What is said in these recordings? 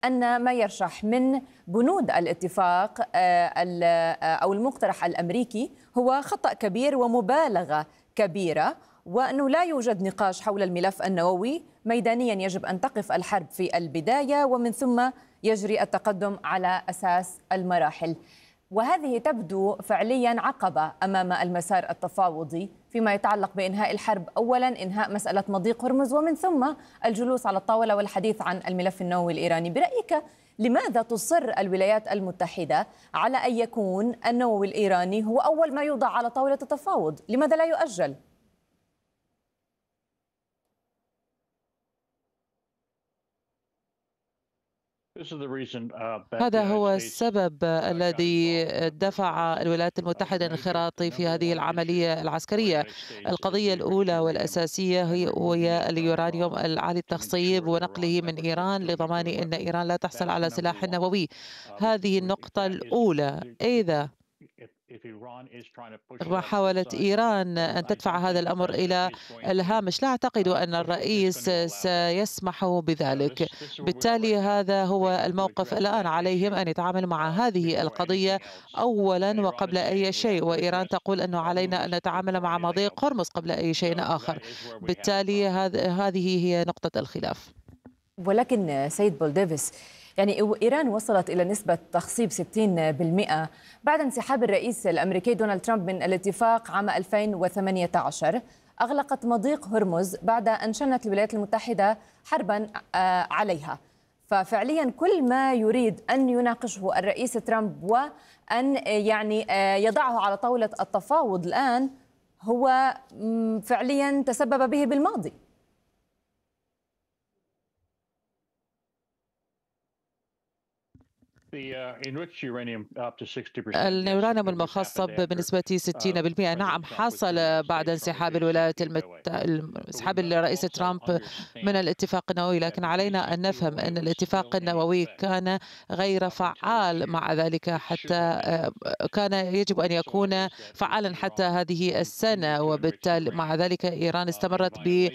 أن ما يرشح من بنود الاتفاق أو المقترح الأمريكي هو خطأ كبير ومبالغة كبيرة، وأنه لا يوجد نقاش حول الملف النووي. ميدانيا يجب أن تقف الحرب في البداية ومن ثم يجري التقدم على أساس المراحل. وهذه تبدو فعليا عقبة أمام المسار التفاوضي فيما يتعلق بإنهاء الحرب. أولا إنهاء مسألة مضيق هرمز ومن ثم الجلوس على الطاولة والحديث عن الملف النووي الإيراني. برأيك لماذا تصر الولايات المتحدة على أن يكون النووي الإيراني هو أول ما يوضع على طاولة التفاوض؟ لماذا لا يؤجل؟ هذا هو السبب الذي دفع الولايات المتحدة للانخراط في هذه العملية العسكرية. القضية الأولى والأساسية هي اليورانيوم العالي التخصيب ونقله من إيران لضمان أن إيران لا تحصل على سلاح نووي. هذه النقطة الأولى. إذا حاولت إيران أن تدفع هذا الأمر إلى الهامش، لا أعتقد أن الرئيس سيسمح بذلك. بالتالي هذا هو الموقف الآن. عليهم أن يتعاملوا مع هذه القضية أولا وقبل أي شيء، وإيران تقول أنه علينا أن نتعامل مع مضيق هرمز قبل أي شيء آخر. بالتالي هذه هي نقطة الخلاف. ولكن سيد بولديفيس، يعني إيران وصلت إلى نسبة تخصيب 60% بعد انسحاب الرئيس الأمريكي دونالد ترامب من الاتفاق عام 2018. أغلقت مضيق هرمز بعد أن شنت الولايات المتحدة حربا عليها. ففعليا كل ما يريد أن يناقشه الرئيس ترامب وأن يعني يضعه على طاولة التفاوض الآن هو فعليا تسبب به بالماضي. اليورانيوم المخصب بنسبة 60%، نعم، حصل بعد انسحاب انسحاب الرئيس ترامب من الاتفاق النووي، لكن علينا أن نفهم أن الاتفاق النووي كان غير فعال. مع ذلك حتى كان يجب أن يكون فعالا حتى هذه السنة، وبالتالي مع ذلك إيران استمرت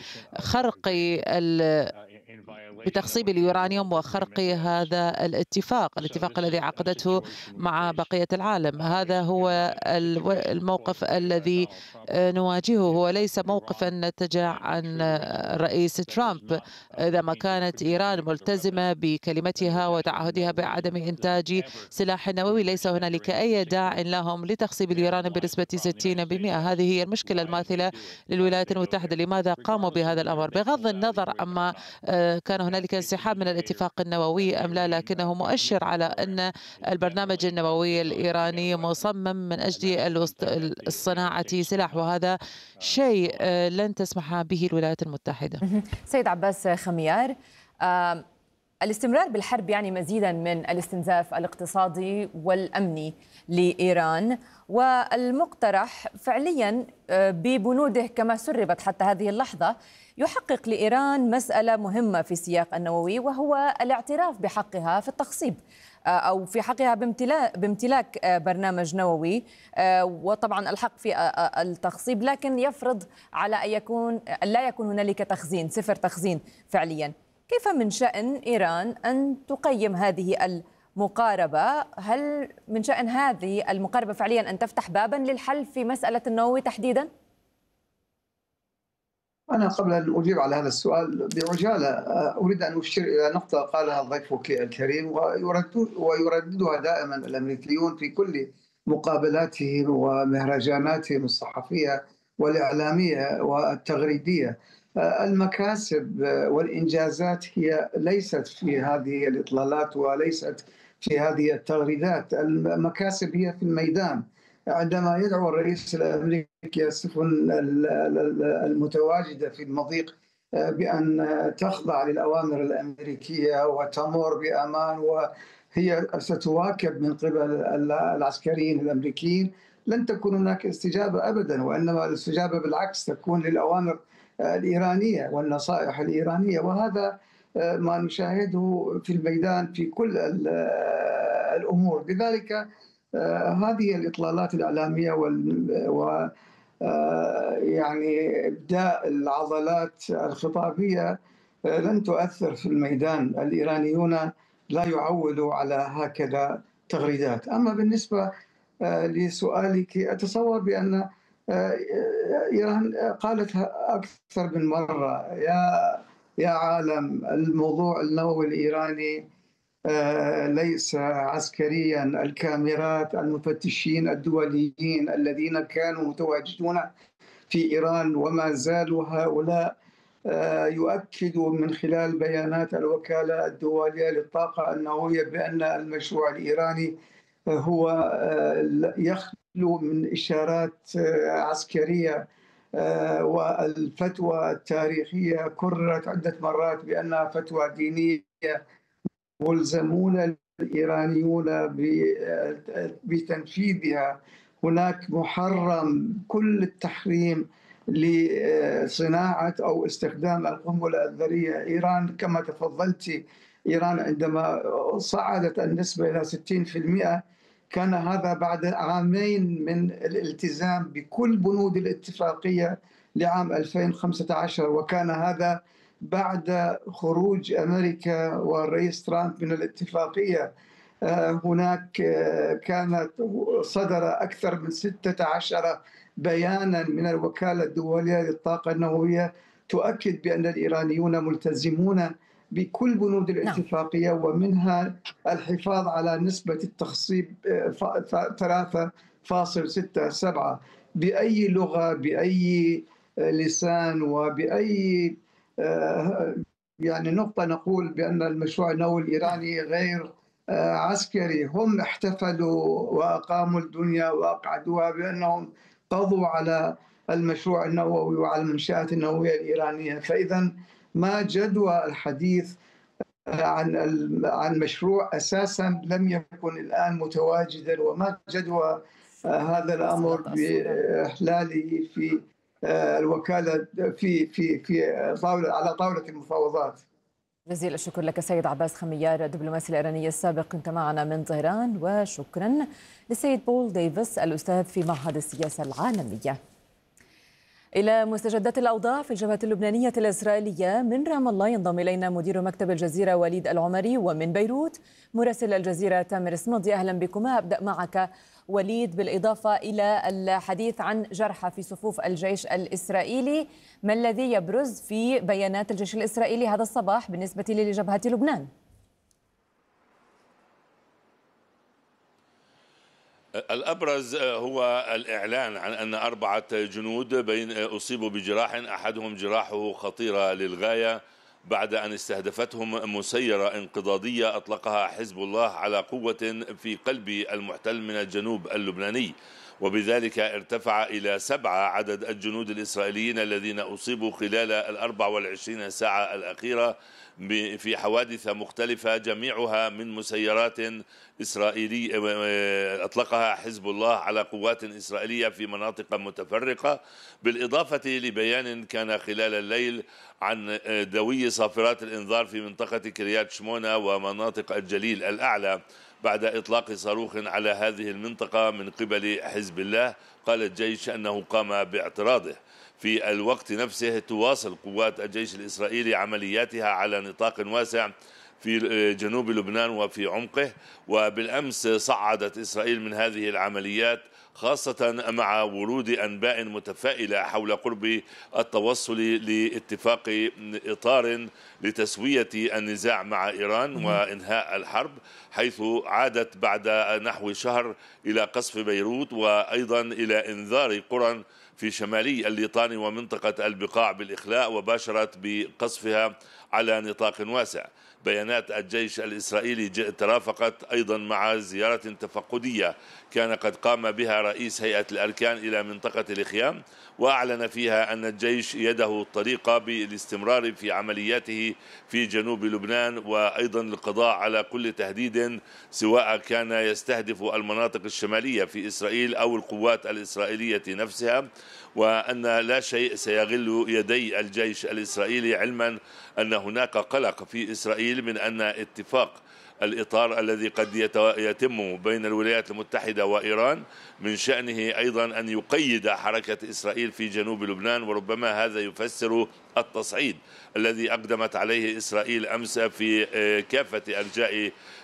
بتخصيب اليورانيوم وخرق هذا الاتفاق الذي عقدته مع بقية العالم. هذا هو الموقف الذي نواجهه، هو ليس موقفا نتج عن الرئيس ترامب. إذا ما كانت إيران ملتزمة بكلمتها وتعهدها بعدم إنتاج سلاح نووي، ليس هنالك أي داع لهم لتخصيب اليورانيوم بنسبة 60%. هذه هي المشكلة الماثلة للولايات المتحدة. لماذا قاموا بهذا الأمر؟ بغض النظر عما كان هنالك انسحاب من الاتفاق النووي أم لا، لكنه مؤشر على أن البرنامج النووي الإيراني مصمم من أجل الصناعة سلاح، وهذا شيء لن تسمح به الولايات المتحدة. سيد عباس خميار، الاستمرار بالحرب يعني مزيدا من الاستنزاف الاقتصادي والأمني لإيران، والمقترح فعليا ببنوده كما سربت حتى هذه اللحظة يحقق لإيران مسألة مهمة في سياق النووي، وهو الاعتراف بحقها في التخصيب أو في حقها بامتلاك برنامج نووي، وطبعا الحق في التخصيب، لكن يفرض على أن لا يكون هنالك تخزين، صفر تخزين فعليا. كيف من شأن إيران أن تقيم هذه المقاربة؟ هل من شأن هذه المقاربة فعليا أن تفتح بابا للحل في مسألة النووي تحديدا؟ أنا قبل أن أجيب على هذا السؤال بعجالة أريد أن أشير إلى نقطة قالها ضيفك الكريم ويرددها دائما الأمريكيون في كل مقابلاتهم ومهرجاناتهم الصحفية والإعلامية والتغريدية. المكاسب والإنجازات هي ليست في هذه الإطلالات وليست في هذه التغريدات. المكاسب هي في الميدان. عندما يدعو الرئيس الأمريكي السفن المتواجدة في المضيق بأن تخضع للأوامر الأمريكية وتمر بأمان وهي ستواكب من قبل العسكريين الأمريكيين، لن تكون هناك استجابة أبدا، وإنما الاستجابة بالعكس تكون للأوامر الإيرانية والنصائح الإيرانية. وهذا ما نشاهده في الميدان في كل الأمور. لذلك هذه الإطلالات الإعلامية و يعني إبداء العضلات الخطابية لن تؤثر في الميدان. الإيرانيون لا يعولوا على هكذا تغريدات. أما بالنسبة لسؤالك، أتصور بأن إيران قالتها أكثر من مرة: يا عالم، الموضوع النووي الإيراني ليس عسكريا. الكاميرات، المفتشين الدوليين الذين كانوا متواجدون في إيران وما زالوا هؤلاء يؤكدوا من خلال بيانات الوكالة الدولية للطاقة النووية بأن المشروع الإيراني هو يخلو من إشارات عسكرية. والفتوى التاريخية كررت عدة مرات بأنها فتوى دينية. ملزمون الإيرانيون بتنفيذها. هناك محرم كل التحريم لصناعة أو استخدام القنبلة الذرية. إيران كما تفضلت، إيران عندما صعدت النسبة إلى 60% كان هذا بعد عامين من الالتزام بكل بنود الاتفاقية لعام 2015، وكان هذا بعد خروج أمريكا والرئيس ترامب من الاتفاقية. هناك كانت صدر أكثر من 16 بيانا من الوكالة الدولية للطاقة النووية تؤكد بأن الإيرانيون ملتزمون بكل بنود الاتفاقية، ومنها الحفاظ على نسبة التخصيب 3.67 بأي لغة، بأي لسان، وبأي يعني نقطة نقول بأن المشروع النووي الإيراني غير عسكري. هم احتفلوا وأقاموا الدنيا وأقعدوها بأنهم قضوا على المشروع النووي وعلى المنشآت النووية الإيرانية. فإذا ما جدوى الحديث عن مشروع أساسا لم يكن الآن متواجدا، وما جدوى هذا الأمر بإحلاله في الوكالة على طاولة المفاوضات. جزيل الشكر لك سيد عباس خميار، الدبلوماسي الإيراني السابق، كنت معنا من طهران. وشكرا للسيد بول ديفيس، الأستاذ في معهد السياسة العالمية. إلى مستجدات الأوضاع في الجبهة اللبنانية الإسرائيلية، من رام الله ينضم إلينا مدير مكتب الجزيرة وليد العمري، ومن بيروت مراسل الجزيرة تامر اسماضي. أهلا بكما. أبدأ معك وليد، بالإضافة إلى الحديث عن جرحى في صفوف الجيش الإسرائيلي، ما الذي يبرز في بيانات الجيش الإسرائيلي هذا الصباح بالنسبة لجبهة لبنان؟ الأبرز هو الإعلان عن أن 4 جنود أصيبوا بجراح، أحدهم جراحه خطيرة للغاية بعد أن استهدفتهم مسيرة انقضاضية أطلقها حزب الله على قوة في قلب المحتل من الجنوب اللبناني، وبذلك ارتفع إلى 7 عدد الجنود الإسرائيليين الذين أصيبوا خلال 24 ساعة الأخيرة في حوادث مختلفة، جميعها من مسيرات إسرائيلية أطلقها حزب الله على قوات إسرائيلية في مناطق متفرقة، بالإضافة لبيان كان خلال الليل عن دوي صافرات الإنذار في منطقة كريات شمونة ومناطق الجليل الأعلى بعد إطلاق صاروخ على هذه المنطقة من قبل حزب الله. قال الجيش أنه قام باعتراضه. في الوقت نفسه تواصل قوات الجيش الإسرائيلي عملياتها على نطاق واسع في جنوب لبنان وفي عمقه، وبالأمس صعدت إسرائيل من هذه العمليات، خاصة مع ورود أنباء متفائلة حول قرب التوصل لاتفاق إطار لتسوية النزاع مع إيران وإنهاء الحرب، حيث عادت بعد نحو شهر إلى قصف بيروت، وأيضا إلى إنذار قرى في شمالي الليطان ومنطقة البقاع بالإخلاء، وباشرت بقصفها على نطاق واسع. بيانات الجيش الإسرائيلي ترافقت أيضا مع زيارة تفقدية كان قد قام بها رئيس هيئة الأركان إلى منطقة الخيام، وأعلن فيها أن الجيش يده الطريقة بالاستمرار في عملياته في جنوب لبنان، وأيضا للقضاء على كل تهديد سواء كان يستهدف المناطق الشمالية في إسرائيل أو القوات الإسرائيلية نفسها، وأن لا شيء سيغل يدي الجيش الإسرائيلي، علما أن هناك قلق في إسرائيل من أن اتفاق الإطار الذي قد يتم بين الولايات المتحدة وإيران من شأنه أيضا أن يقيد حركة إسرائيل في جنوب لبنان، وربما هذا يفسر التصعيد الذي أقدمت عليه إسرائيل أمس في كافة أرجاء